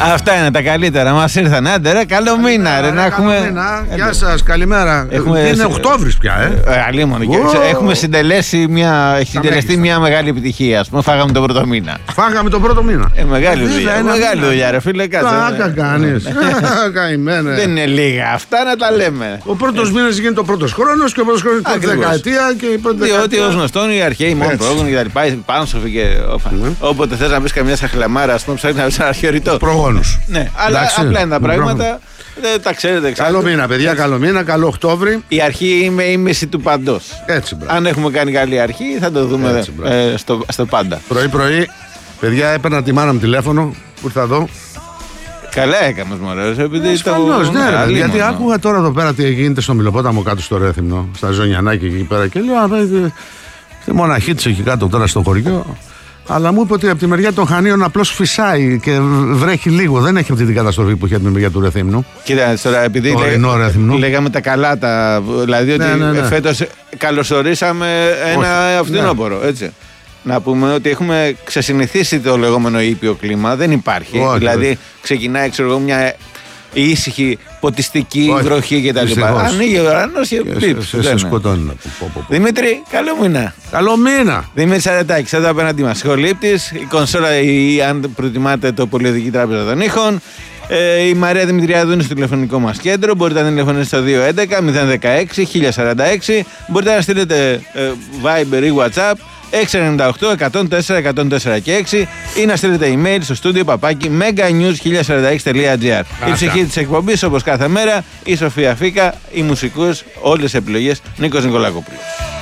Αυτά είναι τα καλύτερα. Μας ήρθαν. Άντε ρε, καλό μήνα ρε, να έχουμε. Γεια σας, καλημέρα. Είναι Οκτώβρης πια, Αλίμονο. Έχουμε συντελέσει μια μεγάλη επιτυχία. Ας πούμε, φάγαμε τον πρώτο μήνα. Φάγαμε τον πρώτο μήνα. Μεγάλη δουλειά. Μεγάλη δουλειά, ρε φίλε, κάτσε. Κάκα κάνεις. Καημένε. Δεν είναι λίγα αυτά να τα λέμε. Ο πρώτος μήνας γίνεται ο πρώτος χρόνος και ο πρώτος χρόνος είναι η πρώτη δεκαετία και η πρώτη δεκαετία. Διότι ως γνωστόν οι αρχαίοι μόνο πρόγονοι και τα λοιπά, πάνσοφοι και όφα. Όποτε θες να βρεις καμιά σαχλαμάρα, ας πούμε, ψάχνεις να βρεις ένα αρχαιωριτό. Προγόνους. Ναι, αλλά απλά είναι τα πράγματα. Τα ξέρετε. Καλό μήνα, παιδιά, καλό μήνα, καλό Οκτώβρη. Η αρχή είναι η μίση του παντός. Έτσι, μπράβο. Αν έχουμε κάνει καλή αρχή, θα το δούμε στο πάντα. Πρωί-πρωί, παιδιά, έπαιρνα τη μάνα μου τηλέφωνο που ήρθα εδώ. Καλά έκανες, μωρέ. Ασφαλώς, ναι, γιατί άκουγα τώρα εδώ πέρα τι γίνεται στο Μιλοπόταμο κάτω στο Ρέθυμνο, στα Ζωνιανάκια εκεί πέρα. Και λέω, τη μοναχή της εκεί κάτω τώρα στο χωριό. Αλλά μου είπε ότι από τη μεριά των Χανίων απλώς φυσάει και βρέχει λίγο. Δεν έχει αυτή την καταστροφή που είχε από τη μεριά του Ρεθύμνου. Κοίτα, τώρα επειδή λέγαμε τα καλά, δηλαδή ότι φέτος καλωσορίσαμε ένα φθινόπωρο, έτσι. Να πούμε ότι έχουμε ξεσυνηθίσει το λεγόμενο ήπιο κλίμα. Δεν υπάρχει. Δηλαδή ξεκινάει, ξέρω εγώ, μια ήσυχη, ποτιστική βροχή κτλ. Ανοίγει ο ουρανός και σε σκοτώνει. Δημήτρη, καλό μήνα. Καλό μήνα. Δημήτρης Αρετάκης, εδώ απέναντί μας. Σχολήπτης, η κονσόλα, ή αν προτιμάτε, το Πολυεδική Τράπεζα των Ήχων. Η Μαρία Δημητριάδου είναι στο τηλεφωνικό μας κέντρο. Μπορείτε να τηλεφωνήσετε στο 211-016-1046. Μπορείτε να στείλετε Viber ή WhatsApp 698-104-104 και 6 ή να στείλετε email στο στούντιο meganews1046.gr. Η ψυχή της εκπομπής, όπως κάθε μέρα, η Σοφία Φίκα, οι μουσικούς, όλες τις επιλογές, Νίκος Νικολακόπουλος.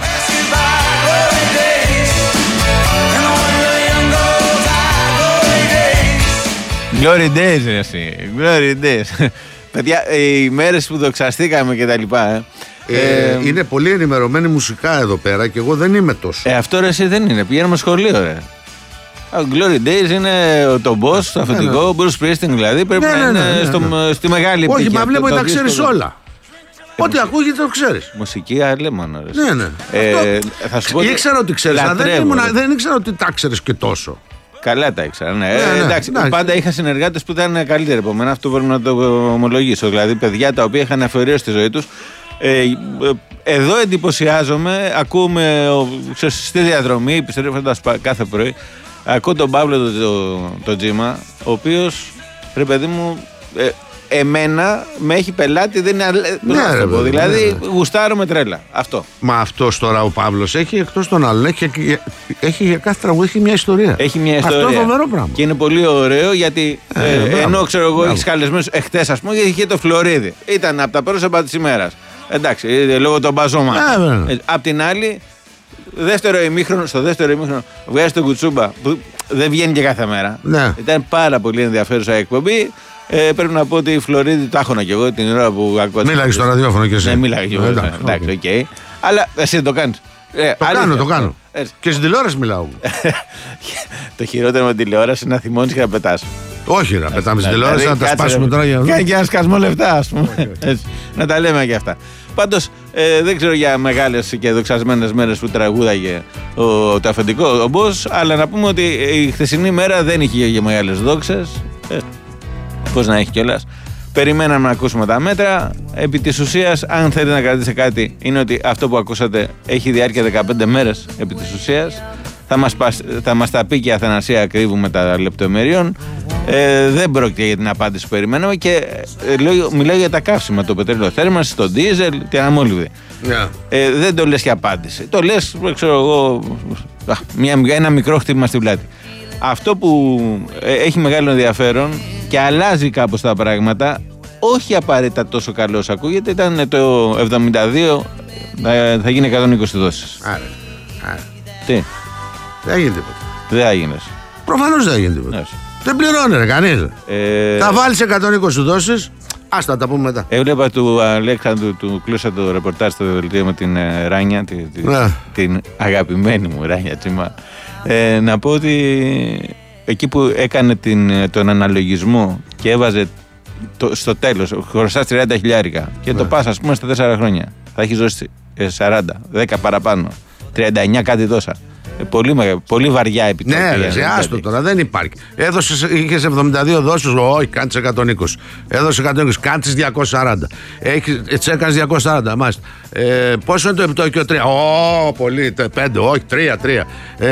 Glory days, ρε εσύ. Glory days. Παιδιά, οι μέρες που δοξαστήκαμε και τα λοιπά, είναι πολύ ενημερωμένοι μουσικά εδώ πέρα και εγώ δεν είμαι τόσο. Αυτό ρε εσύ δεν είναι. Πηγαίνουμε σχολείο, ρε. Glory Days είναι το boss, το αφεντικό, Bruce Springsteen δηλαδή. Πρέπει να είναι στη μεγάλη επιτυχία. Όχι, μα βλέπω ότι τα ξέρεις όλα. Ό,τι ακούγεται το ξέρεις. Μουσική, αλέμονο. Ναι. Θα σου πω. Ήξερα ότι ξέρεις, αλλά δεν ήξερα ότι τα ξέρεις και τόσο. Καλά τα ήξερα, ναι. Εντάξει, πάντα είχα συνεργάτες που ήταν καλύτεροι από μένα. Αυτό πρέπει να το ομολογήσω. Δηλαδή, παιδιά τα οποία είχαν αφιερώσει τη ζωή τους. Εδώ εντυπωσιάζομαι. Ακούμε στη διαδρομή, επιστρέφοντας κάθε πρωί, ακούω τον Παύλο τον Τζίμα, ο οποίος, ρε παιδί μου, εμένα με έχει πελάτη, δεν είναι δηλαδή γουστάρω με τρέλα. Αυτό. Μα αυτός τώρα ο Παύλος έχει, εκτός των άλλων, έχει για κάθε τραγούδι έχει μια ιστορία. Έχει μια ιστορία. Αυτό φοβερό πράγμα. Και είναι πολύ ωραίο γιατί ενώ ξέρω εγώ έχεις καλεσμένους εχθές, ας πούμε, είχε το Φλωρίδι. Ήταν από τα πρόσωπα της ημέρας. Εντάξει, λόγω των μπαζώμα. Απ' την άλλη, στο δεύτερο ημίχρονο βγάζει τον Κουτσούμπα που δεν βγαίνει και κάθε μέρα. Ναι. Ήταν πάρα πολύ ενδιαφέρουσα εκπομπή. Πρέπει να πω ότι η Φλωρίδη τα έχωνα κι εγώ την ώρα που ακούω. Μίλαγε στο ραδιόφωνο κι εσύ. Ναι, μίλαγε κι εγώ. Εντάξει, οκ. Αλλά εσύ το κάνεις. Το κάνω. Και στην τηλεόραση μιλάω. Το χειρότερο με τηλεόραση είναι να θυμώνεις και να πετάς. Όχι, να πετάμε στην τηλεόραση, να τα σπάσουμε τώρα για να κάνει και ένα σκασμό λεφτά, ας πούμε. Να τα λέμε και αυτά. Πάντως, δεν ξέρω για μεγάλες και δοξασμένες μέρες που τραγούδαγε το αφεντικό, ο Μπος, αλλά να πούμε ότι η χθεσινή μέρα δεν είχε για μεγάλες δόξες. Πώς να έχει κιόλας. Περιμέναμε να ακούσουμε τα μέτρα. Επί της ουσίας, αν θέλετε να κρατήσετε κάτι, είναι ότι αυτό που ακούσατε έχει διάρκεια 15 μέρες επί της ουσίας. Θα μας τα πει και η Αθανασία Κρύβου με τα λεπτομεριών. Δεν πρόκειται για την απάντηση που περιμέναμε και μιλάω για τα καύσιμα, το πετρέλαιο θέρμανσης, το ντίζελ, την αναμόλυβδη. Δεν το λες για απάντηση. Το λες, ξέρω εγώ, ένα μικρό χτύπημα στην πλάτη. Αυτό που έχει μεγάλο ενδιαφέρον και αλλάζει κάπως τα πράγματα, όχι απαραίτητα τόσο καλό όσο ακούγεται, ήταν το 72 θα γίνει 120 δόσεις. Άρα. Τι? Δεν έγινε τίποτα. Δεν έγινε. Προφανώς δεν έγινε τίποτα. Δεν πληρώνει ρε κανείς. Θα βάλεις 120 δόσεις. Άστα τα πούμε μετά. Έβλεπα του Αλέξανδρου, του κλούσα το ρεπορτάζ στο δελτίο με την Ράνια, την αγαπημένη μου Ράνια Τσίμα. Να πω ότι εκεί που έκανε τον αναλογισμό και έβαζε στο τέλος, χρωστάς 30 χιλιάρικα και το πας ας πούμε στα 4 χρόνια, θα έχει δώσει 40, 10 παραπάνω, 39 κάτι τόσα. πολύ βαριά επιτροπή. Ναι, άστο τώρα, δεν υπάρχει. Είχες 72 δόσεις, όχι, κάνεις 120. Έδωσε 120, κάνεις 240. Έτσι έκανες 240, μάλιστα. Πόσο είναι το επιτόκιο? 3. Πολύ, 5, όχι, 3.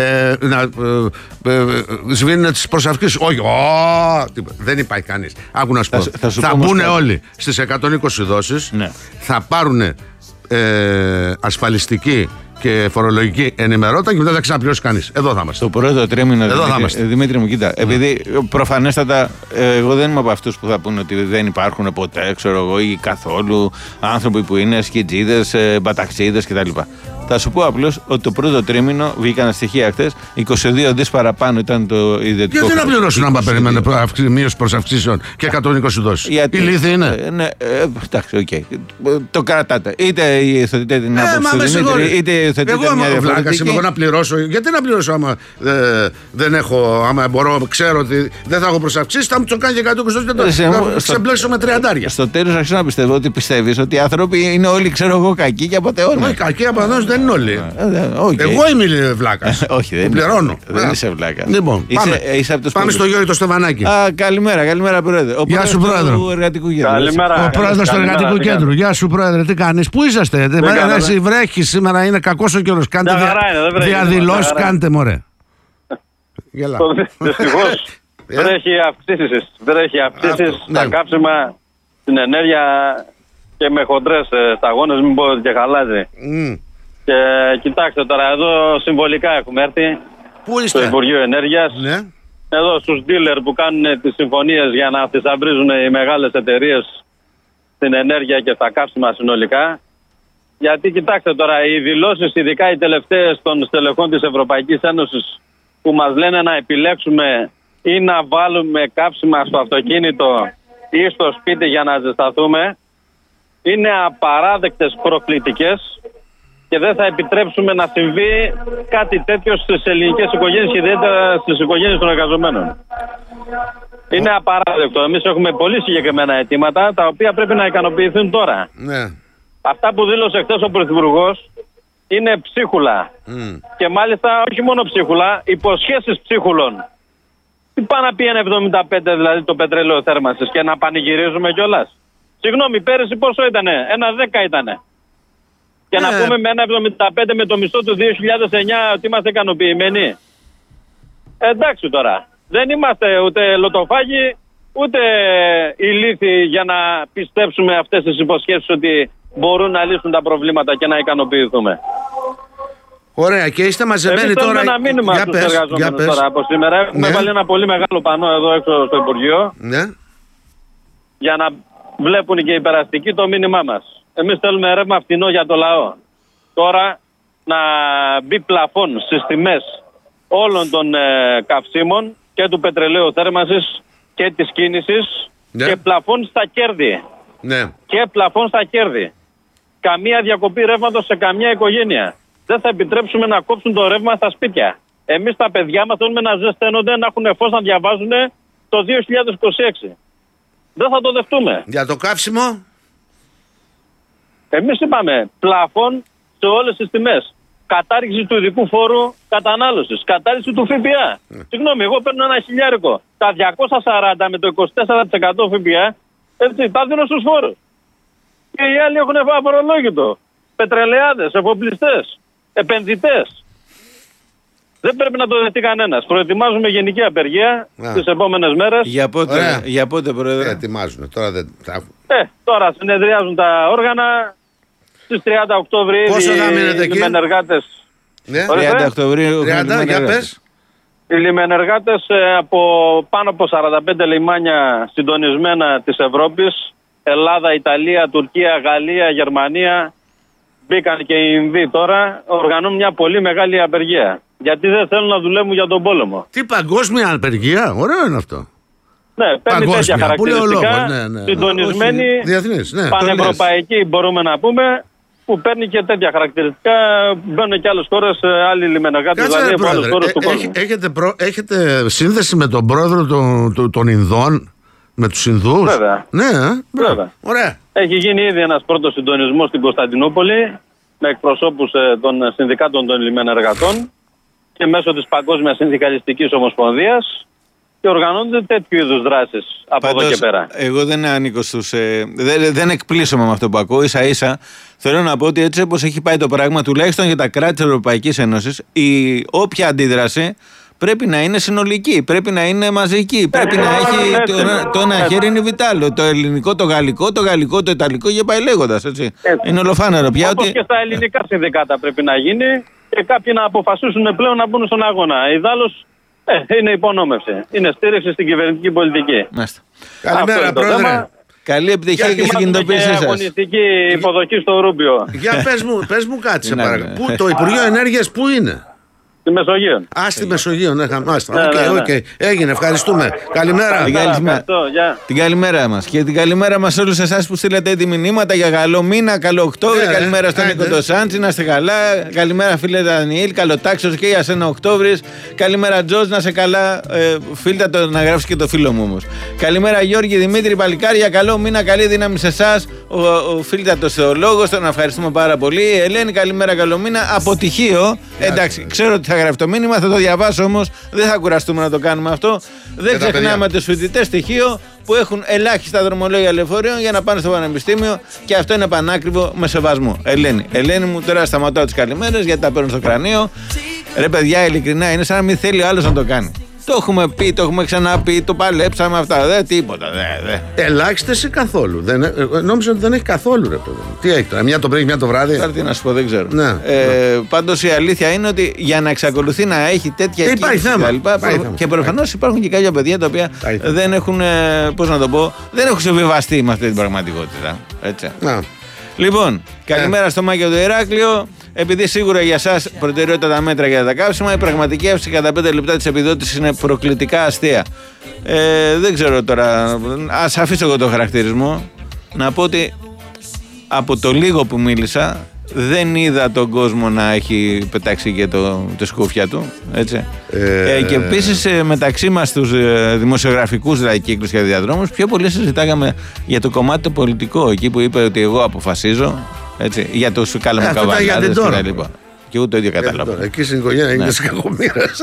Σβήνουν τις προσαυξήσεις, όχι, δεν υπάρχει κανείς. Άκου να σου πω. Θα μπουν όλοι στις 120 δόσεις, ναι. Θα πάρουν ασφαλιστική και φορολογική ενημερότητα και μετά θα ξαναπληρώσει κανείς. Εδώ θα είμαστε. Το πρώτο τρίμηνο, Δημήτρη μου, κοίτα. Επειδή προφανέστατα εγώ δεν είμαι από αυτούς που θα πούνε ότι δεν υπάρχουν ποτέ, ξέρω εγώ, ή καθόλου άνθρωποι που είναι σκιτζίδες, μπαταξίδες κτλ. Θα σου πω απλώς ότι το πρώτο τρίμηνο βγήκαν στοιχεία χθες, 22 δις παραπάνω ήταν το ιδιωτικό. Γιατί να πληρώσουν άμα περιμένουν μείωση προσαυξήσεων και 120 δόσεις? Η λύθη είναι. Ναι, εντάξει, οκ. Το κρατάτε. Είτε υιοθετείτε την άποψη του Δημήτρη, είτε υιοθετείτε μια διαφορετική. Εγώ να πληρώσω. Γιατί να πληρώσω άμα δεν έχω, άμα μπορώ, ξέρω ότι δεν θα έχω προσαυξήσει, θα μου το κάνει και 120 δόσεις. Θα ξεμπλέξω με 30. Στο τέλος αρχίζω να πιστεύω ότι πιστεύεις ότι οι άνθρωποι είναι όλοι, ξέρω εγώ, κακοί και απατεώνες. Όχι, κακοί απατεώνες δεν είναι όλοι. Εγώ είμαι βλάκας. Όχι, δεν πληρώνω. Δεν είσαι βλάκας. Λοιπόν, πάμε στο Γιώργη το Στεβανάκι. Καλημέρα, Πρόεδρε. Γεια σου, Πρόεδρε. Ο Πρόεδρος του Εργατικού Κέντρου. Γεια σου, Πρόεδρε. Τι κάνεις, πού είσαστε? Εσύ βρέχει σήμερα, είναι κακός ο καιρός. Κάντε διαδηλώσεις, κάντε μωρέ. Δυστυχώς βρέχει αυξήσεις στα κάψιμα, στην ενέργεια και με χοντρές σταγόνες, μην πω ότι και χαλάζει. Και κοιτάξτε τώρα, εδώ συμβολικά έχουμε έρθει. Πού είστε? Στο Υπουργείο Ενέργειας. Ναι. Εδώ στους dealer που κάνουν τις συμφωνίες για να θησαυρίζουν οι μεγάλες εταιρείες στην ενέργεια και στα κάψιμα συνολικά. Γιατί κοιτάξτε τώρα, οι δηλώσεις, ειδικά οι τελευταίες των στελεχών της Ευρωπαϊκής Ένωσης, που μας λένε να επιλέξουμε ή να βάλουμε κάψιμα στο αυτοκίνητο ή στο σπίτι για να ζεσταθούμε, είναι απαράδεκτες, προκλητικές και δεν θα επιτρέψουμε να συμβεί κάτι τέτοιο στις ελληνικές οικογένειες και ιδιαίτερα στις οικογένειες των εργαζομένων. Είναι απαράδεκτο. Εμείς έχουμε πολύ συγκεκριμένα αιτήματα τα οποία πρέπει να ικανοποιηθούν τώρα. Ναι. Αυτά που δήλωσε χθες ο Πρωθυπουργός είναι ψίχουλα. Και μάλιστα όχι μόνο ψίχουλα, υποσχέσεις ψίχουλων. Τι πάει να πει ένα 75 δηλαδή το πετρέλαιο θέρμανσης και να πανηγυρίζουμε κιόλας? Συγγνώμη, πέρυσι πόσο ήτανε? 1,10 ήτανε. Και να πούμε με 1,75 με το μισθό του 2009 ότι είμαστε ικανοποιημένοι? Εντάξει τώρα. Δεν είμαστε ούτε λοτοφάγοι, ούτε ηλίθιοι για να πιστέψουμε αυτές τις υποσχέσεις ότι μπορούν να λύσουν τα προβλήματα και να ικανοποιηθούμε. Ωραία, και είστε μαζεμένοι τώρα. Εμείς θέλουμε ένα μήνυμα στους εργαζόμενους τώρα από σήμερα. Έχουμε βάλει ένα πολύ μεγάλο πανό εδώ έξω στο Υπουργείο. Ναι. Για να βλέπουν και οι περαστικοί το μήνυμά μας. Εμείς θέλουμε ρεύμα φτηνό για το λαό. Τώρα να μπει πλαφόν στις τιμές όλων των καυσίμων και του πετρελαίου θέρμανσης και της κίνησης, και πλαφόν στα κέρδη. Ναι. Και πλαφόν στα κέρδη. Καμία διακοπή ρεύματος σε καμία οικογένεια. Δεν θα επιτρέψουμε να κόψουν το ρεύμα στα σπίτια. Εμείς τα παιδιά μας θέλουμε να ζεσταίνονται, να έχουν φως, να διαβάζουν το 2026. Δεν θα το δεχτούμε. Για το καύσιμο? Εμείς είπαμε πλαφόν σε όλες τις τιμές. Κατάργηση του ειδικού φόρου κατανάλωσης. Κατάργηση του ΦΠΑ. Συγγνώμη, εγώ παίρνω ένα χιλιάρικο. Τα 240 με το 24% ΦΠΑ, έτσι, τα δίνω στους φόρους. Και οι άλλοι έχουν αφορολόγητο. Πετρελαιάδες, εφοπλιστές, επενδυτές. Δεν πρέπει να το δεχτεί κανένας. Προετοιμάζουμε γενική απεργία τις επόμενες μέρες. Για πότε, Πρόεδρε? Ετοιμάζουν. Τώρα δεν θα... Τώρα συνεδριάζουν τα όργανα. Στις 30 Οκτωβρίου οι λιμενεργάτες. Ναι. 30 Οκτωβρίου. 30, για πες. Οι λιμενεργάτες από πάνω από 45 λιμάνια συντονισμένα της Ευρώπης, Ελλάδα, Ιταλία, Τουρκία, Γαλλία, Γερμανία, μπήκαν και οι Ινδοί τώρα, οργανώνουν μια πολύ μεγάλη απεργία. Γιατί δεν θέλουν να δουλεύουν για τον πόλεμο. Τι παγκόσμια απεργία, ωραίο είναι αυτό. Ναι, παίρνει τέτοια χαρακτηριστικά, συντονισμένη, πανευρωπαϊκή μπορούμε να πούμε, που παίρνει και τέτοια χαρακτηριστικά. Μπαίνουν και άλλες χώρες, άλλοι λιμενεργάτες, δηλαδή από άλλες χώρες του κόσμου. Έχετε σύνδεση με τον πρόεδρο των Ινδών, με τους Ινδούς? Βέβαια. Ναι, βέβαια. Ωραία. Έχει γίνει ήδη ένας πρώτος συντονισμός στην Κωνσταντινούπολη με εκπροσώπους των συνδικάτων των λιμενεργατών και μέσω της Παγκόσμιας Συνδικαλιστικής Ομοσπονδίας και οργανώνονται τέτοιου είδους δράσεις από Πάντως, εδώ και πέρα. Εγώ δεν ανήκω στους. Δεν εκπλήσωμαι με αυτό που ακούω. Ίσα-ίσα θέλω να πω ότι έτσι όπως έχει πάει το πράγμα, τουλάχιστον για τα κράτη της Ευρωπαϊκής Ένωσης, η όποια αντίδραση πρέπει να είναι συνολική, πρέπει να είναι μαζική. Πρέπει να έχει το ένα χέρι είναι βιτάλο. Το ελληνικό, το γαλλικό, το γαλλικό, το ιταλικό και πάει λέγοντας. Είναι ολοφάνερο πια. Όπως και στα ελληνικά συνδικάτα πρέπει να γίνει και κάποιοι να αποφασίσουν πλέον να μπουν στον αγώνα. Ιδάλλως είναι υπονόμευση. Είναι στήριξη στην κυβερνητική πολιτική. Καλημέρα, Πρόεδρε. Καλή επιτυχία και στην κινητοποίησή σας. Αγωνιστική υποδοχή στο Ρούμπιο. Για πες μου κάτι, σε παρακαλώ. Το Υπουργείο Ενέργειας πού είναι? Στη Μεσογείο. Στη Μεσογείο, ναι, χαμάστα. Οκ. Έγινε, ευχαριστούμε. Καλημέρα. Την καλημέρα μας. Και την καλημέρα μας σε όλους εσάς που στείλατε έτοιμοι μηνύματα για καλό μήνα, καλό Οκτώβρη. Καλημέρα στον Νίκο το Σάντσι, να είστε καλά. Καλημέρα, φίλε Δανιήλ, καλοτάξιος και για σένα Οκτώβρης. Καλημέρα, Τζος, να είσαι καλά. Φίλτα να γράψει και το φίλο μου όμως. Καλημέρα, Γιώργη, Δημήτρη, παλικάρια. Καλό μήνα, καλή δύναμη σε εσάς. Ο φίλτατος θεολόγος, τον ευχαριστούμε πάρα πολύ. Ελένη, καλημέρα, καλό μήνα. Αποτυχίο. Εντάξει, ξέρω ότι θα γράφει το μήνυμα, θα το διαβάσω όμως. Δεν θα κουραστούμε να το κάνουμε αυτό. Δεν ξεχνάμε τους φοιτητές στοιχείο που έχουν ελάχιστα δρομολόγια λεωφορείων για να πάνε στο πανεπιστήμιο και αυτό είναι πανάκριβο με σεβασμό. Ελένη μου, τώρα σταματάω τις καλημέρες γιατί τα παίρνω στο κρανίο. Ρε παιδιά, ειλικρινά είναι σαν να μην θέλει ο άλλος να το κάνει. Το έχουμε πει, το έχουμε ξαναπεί, το παλέψαμε αυτά. Δεν τίποτα. Ελάχιστες ή καθόλου? Νόμιζα ότι δεν έχει καθόλου, ρε παιδί. Τι έχει τώρα, μια το πρωί, μια το βράδυ? Τώρα τι να σου πω, δεν ξέρω. Ναι. Πάντως η αλήθεια είναι ότι για να εξακολουθεί να έχει τέτοια κίνηση και προφανώς υπάρχουν και κάποια παιδιά τα οποία δεν έχουν, πώς να το πω, δεν έχουν συμβιβαστεί με αυτή την πραγματικότητα. Έτσι. Λοιπόν, καλημέρα στο Μάκιο του Ηράκλειο. Επειδή σίγουρα για εσάς προτεραιότητα τα μέτρα για τα καύσιμα, η πραγματική αύξηση κατά 5 λεπτά της επιδότησης είναι προκλητικά αστεία. Δεν ξέρω τώρα, ας αφήσω εγώ το χαρακτηρισμό. Να πω ότι από το λίγο που μίλησα δεν είδα τον κόσμο να έχει πετάξει και τη σκούφια του. Έτσι. Και επίσης μεταξύ μας τους δημοσιογραφικούς δηλαδή κύκλους και διαδρόμους πιο πολύ συζητάγαμε για το κομμάτι το πολιτικό. Εκεί που είπε ότι εγώ αποφασίζω. Έτσι, για τους καλαμοκαβαλιάδες και τα λοιπά. Και ούτε το ίδιο κατάλαβα. Εκεί στην οικογένεια είναι της κακομοίρας.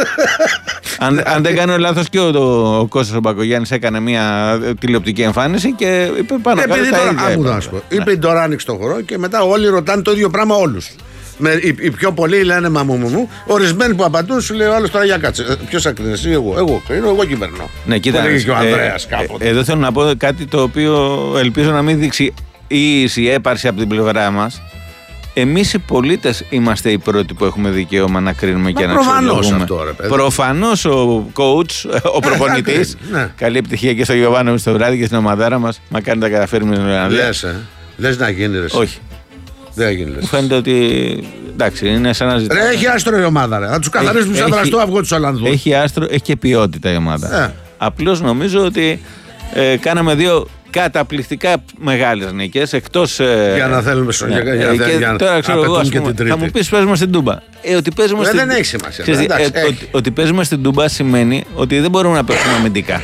Αν δεν κάνω λάθος και ο Κώστας ο Μπακογιάννης έκανε μια τηλεοπτική εμφάνιση και είπε πάνω κάτω τα ίδια. Είπε η Ντορά άνοιξε το χώρο και μετά όλοι ρωτάνε το ίδιο πράγμα όλους. Οι πιο πολλοί λένε μου. Ορισμένοι που απαντούν σου λέει ο άλλος τώρα για κάτσε. Ποιος θα κρίνει, εσύ, εγώ κυβερνώ. Ναι, κοίτα. Και ο Ανδρέας κάποτε. Εδώ θέλω να πω κάτι το οποίο ελπίζω να μην δείξει η έπαρση από την πλευρά μας. Εμείς οι πολίτες είμαστε οι πρώτοι που έχουμε δικαίωμα να κρίνουμε και να αξιολογούμε. Προφανώς ο coach, ο προπονητής. Καλή επιτυχία και στο Γιωβάνο στο βράδυ και στην ομαδάρα μας. Μα κάνει τα καταφέρουμε στην Ολλανδία. Λες να γίνει ρε. Όχι. Δεν έγινε. Μου φαίνεται ότι. Εντάξει, είναι σαν να ζητάει. Έχει άστρο η ομάδα. Ρε. Θα του καθαρίσουν σαν δραστό αυγό του Ολλανδούς. Έχει άστρο, έχει και ποιότητα η ομάδα. Απλώς νομίζω ότι κάναμε δύο καταπληκτικά μεγάλες νίκες εκτός. Για να θέλουμε τώρα ξέρω εγώ, θα μου πεις παίζουμε στην Τούμπα. Δεν έχει σημασία. Ότι παίζουμε στην Τούμπα σημαίνει ότι δεν μπορούμε να παίξουμε αμυντικά.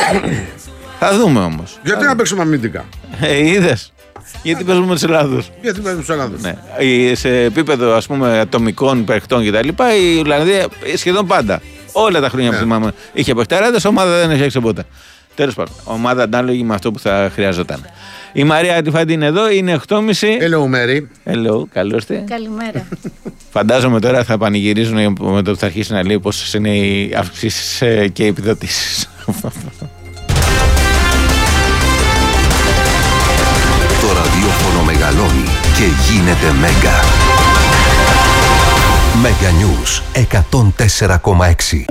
Θα δούμε όμως. Γιατί να παίξουμε αμυντικά? Είδες. Γιατί παίζουμε με τους Ελλάδους. Ναι. Σε επίπεδο ας πούμε ατομικών παιχτών κτλ. Η Ολλανδία σχεδόν πάντα. Όλα τα χρόνια που θυμάμαι είχε παιχταράδες, ομάδα δεν έχει έξω ποτέ. Τέλος πάντων, ομάδα ανάλογη με αυτό που θα χρειαζόταν. Η Μαρία Ατιφάντη είναι εδώ, είναι 8.30. Hello, Mary. Hello, καλώς ήρθατε. Καλημέρα. Φαντάζομαι τώρα θα πανηγυρίζουν με το που θα αρχίσει να λέει πόσες είναι οι αυξήσεις και οι επιδοτήσεις. Το ραδιόφωνο μεγαλώνει και γίνεται μέγα. Μέγα News 104,6.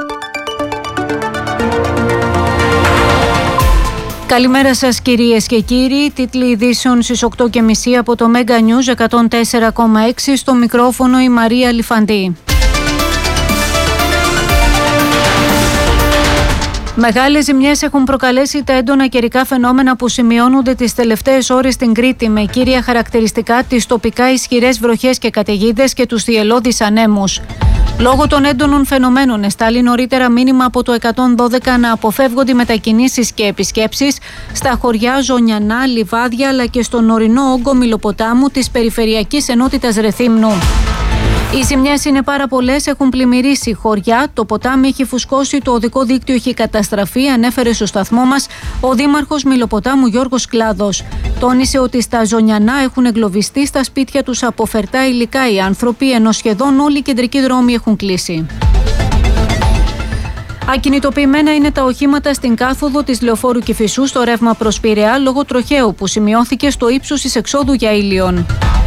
Καλημέρα σας κυρίες και κύριοι. Τίτλοι ειδήσεων στις 8.30 από το Mega News 104,6. Στο μικρόφωνο η Μαρία Λιφαντή. Μεγάλες ζημιές έχουν προκαλέσει τα έντονα καιρικά φαινόμενα που σημειώνονται τις τελευταίες ώρες στην Κρήτη, με κύρια χαρακτηριστικά τις τοπικά ισχυρές βροχές και καταιγίδες και τους θυελλώδεις ανέμους. Λόγω των έντονων φαινομένων εστάλει νωρίτερα μήνυμα από το 112 να αποφεύγονται μετακινήσεις και επισκέψεις στα χωριά Ζωνιανά, Λιβάδια αλλά και στον ορεινό όγκο Μιλοποτάμου της Περιφερειακής Ενότητας Ρεθύμνου. Οι ζημιές είναι πάρα πολλές, έχουν πλημμυρίσει χωριά, το ποτάμι έχει φουσκώσει, το οδικό δίκτυο έχει καταστραφεί, ανέφερε στο σταθμό μας ο Δήμαρχος Μηλοποτάμου Γιώργος Κλάδος. Τόνισε ότι στα Ζωνιανά έχουν εγκλωβιστεί στα σπίτια τους από φερτά υλικά οι άνθρωποι, ενώ σχεδόν όλοι οι κεντρικοί δρόμοι έχουν κλείσει. Ακινητοποιημένα είναι τα οχήματα στην κάθοδο της Λεωφόρου Κηφισού στο ρεύμα προς Πειραιά λόγω τροχαίου που σημειώθηκε στο ύψος της εξόδου για Ήλιον.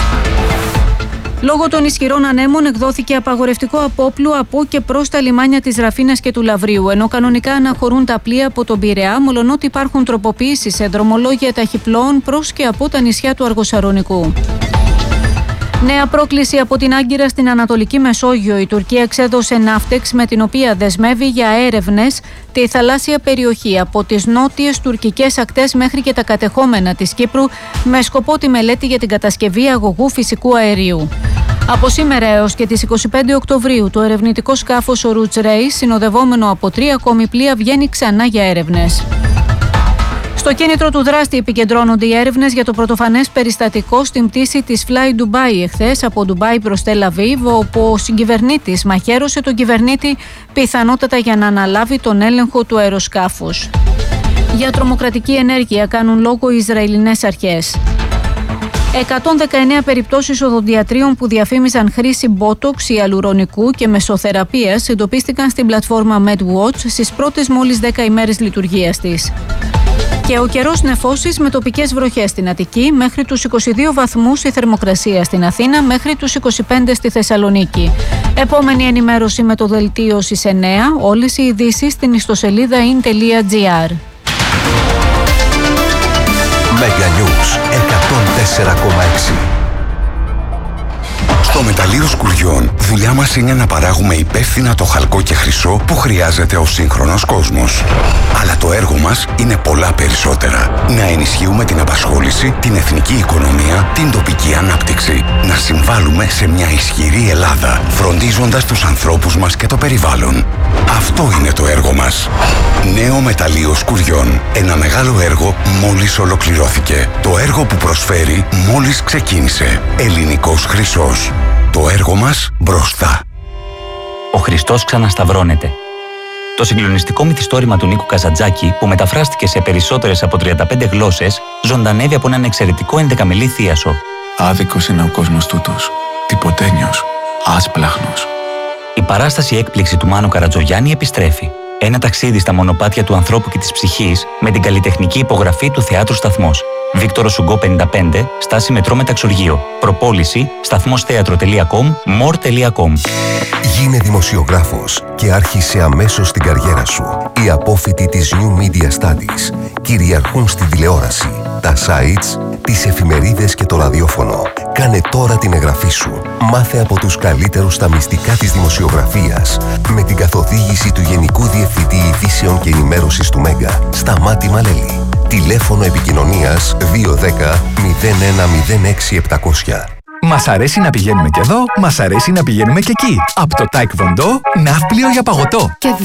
Λόγω των ισχυρών ανέμων εκδόθηκε απαγορευτικό απόπλου από και προς τα λιμάνια της Ραφίνας και του Λαβρίου, ενώ κανονικά αναχωρούν τα πλοία από τον Πειραιά, μολονότι υπάρχουν τροποποιήσεις σε δρομολόγια ταχυπλώων προς και από τα νησιά του Αργοσαρονικού. Νέα πρόκληση από την Άγκυρα στην Ανατολική Μεσόγειο. Η Τουρκία εξέδωσε ναύτεξ με την οποία δεσμεύει για έρευνες τη θαλάσσια περιοχή από τις νότιες τουρκικές ακτές μέχρι και τα κατεχόμενα της Κύπρου με σκοπό τη μελέτη για την κατασκευή αγωγού φυσικού αερίου. Από σήμερα έως και τις 25 Οκτωβρίου το ερευνητικό σκάφος ο Roots Race, συνοδευόμενο από 3 ακόμη πλοία, βγαίνει ξανά για έρευνες. Στο κίνητρο του δράστη επικεντρώνονται οι έρευνες για το πρωτοφανές περιστατικό στην πτήση της Fly Dubai εχθές από Ντουμπάι προς Τελ Αβίβ, όπου ο συγκυβερνήτης μαχαίρωσε τον κυβερνήτη πιθανότατα για να αναλάβει τον έλεγχο του αεροσκάφους. Για τρομοκρατική ενέργεια κάνουν λόγο οι Ισραηλινές αρχές. 119 περιπτώσεις οδοντιατρίων που διαφήμιζαν χρήση μπότοξ, ιαλουρονικού και μεσοθεραπείας εντοπίστηκαν στην πλατφόρμα MedWatch στις πρώτες μόλις 10 ημέρες λειτουργίας της. Και ο καιρός νεφώσεις με τοπικές βροχές στην Αττική, μέχρι τους 22 βαθμούς η θερμοκρασία στην Αθήνα, μέχρι τους 25 στη Θεσσαλονίκη. Επόμενη ενημέρωση με το δελτίο στις 9, όλες οι ειδήσεις στην ιστοσελίδα in.gr. Mega News 104,6. Στο μεταλλείο Σκουριών, δουλειά μας είναι να παράγουμε υπεύθυνα το χαλκό και χρυσό που χρειάζεται ο σύγχρονος κόσμος. Αλλά το έργο μας είναι πολλά περισσότερα. Να ενισχύουμε την απασχόληση, την εθνική οικονομία, την τοπική ανάπτυξη. Να συμβάλλουμε σε μια ισχυρή Ελλάδα, φροντίζοντας τους ανθρώπους μας και το περιβάλλον. Αυτό είναι το έργο μας. Νέο μεταλλείο Σκουριών. Ένα μεγάλο έργο μόλις ολοκληρώθηκε. Το έργο που προσφέρει μόλις ξεκίνησε. Ελληνικός χρυσός. Το έργο μας μπροστά. Ο Χριστός ξανασταυρώνεται. Το συγκλονιστικό μυθιστόρημα του Νίκου Καζαντζάκη, που μεταφράστηκε σε περισσότερες από 35 γλώσσες, ζωντανεύει από έναν εξαιρετικό 11μελή θίασο. Άδικος είναι ο κόσμος τούτος. Τυποτένιος. Άσπλαχνος. Η παράσταση έκπληξη του Μάνου Καρατζογιάννη επιστρέφει. Ένα ταξίδι στα μονοπάτια του ανθρώπου και της ψυχής με την καλλιτεχνική υπογραφή του Θεάτρου Σταθμός. Βίκτορο Σουγκό 55, στάση μετρό Μεταξουργείο. Προπόληση σταθμostheatro.com, more.com. Γίνε δημοσιογράφος και άρχισε αμέσως την καριέρα σου. Οι απόφοιτοι της New Media Studies κυριαρχούν στην τηλεόραση, τα sites, τις εφημερίδες και το ραδιόφωνο. Κάνε τώρα την εγγραφή σου. Μάθε από τους καλύτερους στα μυστικά της δημοσιογραφίας με την καθοδήγηση του Γενικού Διευθυντή Ειδήσεων και Ενημέρωσης του Μέγκα, Σταμάτη Μαλέλη. Τηλέφωνο επικοινωνίας 210 01 06 700. Μας αρέσει να πηγαίνουμε και εδώ, μας αρέσει να πηγαίνουμε και εκεί. Από το Taekwondo, ναύπλιο για παγωτό.